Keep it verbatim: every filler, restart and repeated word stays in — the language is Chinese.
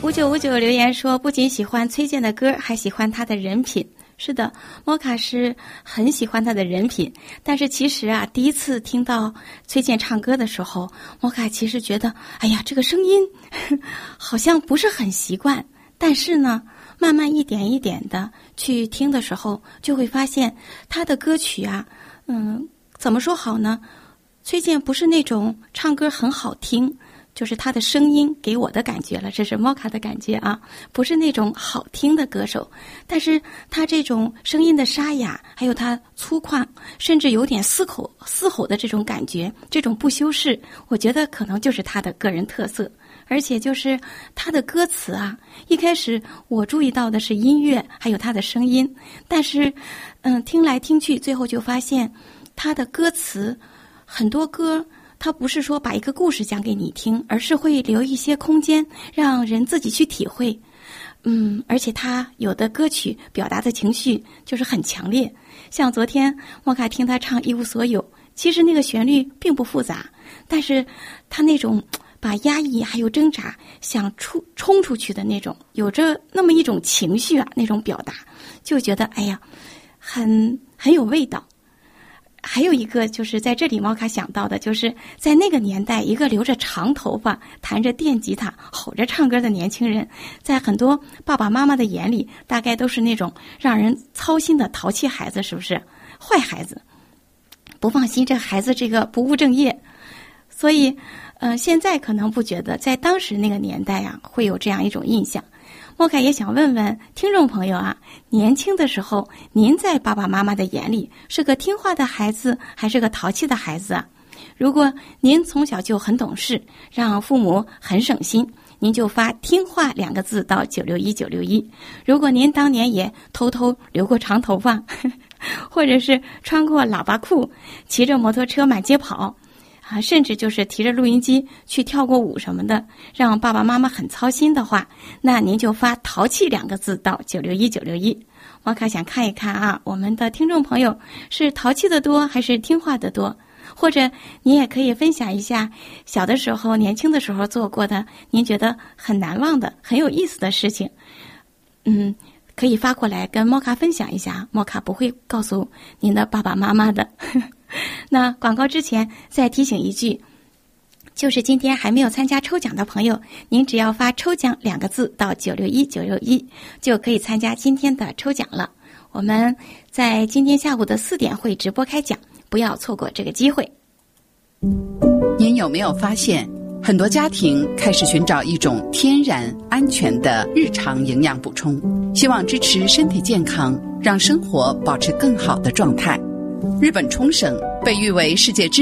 五九五九留言说，不仅喜欢崔健的歌，还喜欢他的人品。是的，摩卡是很喜欢他的人品，但是其实啊，第一次听到崔健唱歌的时候，摩卡其实觉得，哎呀，这个声音呵好像不是很习惯。但是呢，慢慢一点一点的去听的时候，就会发现他的歌曲啊，嗯，怎么说好呢？崔健不是那种唱歌很好听，就是他的声音给我的感觉了，这是摩卡的感觉啊，不是那种好听的歌手，但是他这种声音的沙哑，还有他粗犷，甚至有点嘶吼嘶吼的这种感觉，这种不修饰，我觉得可能就是他的个人特色。而且就是他的歌词啊，一开始我注意到的是音乐，还有他的声音，但是嗯，听来听去，最后就发现他的歌词很多歌。他不是说把一个故事讲给你听，而是会留一些空间让人自己去体会。嗯，而且他有的歌曲表达的情绪就是很强烈，像昨天莫卡听他唱《一无所有》，其实那个旋律并不复杂，但是他那种把压抑还有挣扎想出冲出去的那种，有着那么一种情绪啊，那种表达，就觉得哎呀，很很有味道。还有一个就是在这里猫卡想到的，就是在那个年代，一个留着长头发弹着电吉他吼着唱歌的年轻人，在很多爸爸妈妈的眼里大概都是那种让人操心的淘气孩子，是不是坏孩子，不放心这孩子这个不务正业。所以呃，现在可能不觉得，在当时那个年代啊会有这样一种印象。莫凯也想问问听众朋友啊，年轻的时候您在爸爸妈妈的眼里是个听话的孩子还是个淘气的孩子啊？如果您从小就很懂事，让父母很省心，您就发听话两个字到九六一九六一。如果您当年也偷偷留过长头发，或者是穿过喇叭裤，骑着摩托车满街跑啊，甚至就是提着录音机去跳过舞什么的，让爸爸妈妈很操心的话，那您就发淘气两个字到九六一九六一。我可想看一看啊，我们的听众朋友是淘气的多还是听话的多？或者你也可以分享一下小的时候年轻的时候做过的您觉得很难忘的很有意思的事情，嗯，可以发过来跟莫卡分享一下，莫卡不会告诉您的爸爸妈妈的。那广告之前再提醒一句，就是今天还没有参加抽奖的朋友，您只要发抽奖两个字到九六一九六一就可以参加今天的抽奖了。我们在今天下午的四点会直播开奖，不要错过这个机会。 您有没有发现很多家庭开始寻找一种天然安全的日常营养补充，希望支持身体健康，让生活保持更好的状态。日本冲绳被誉为世界之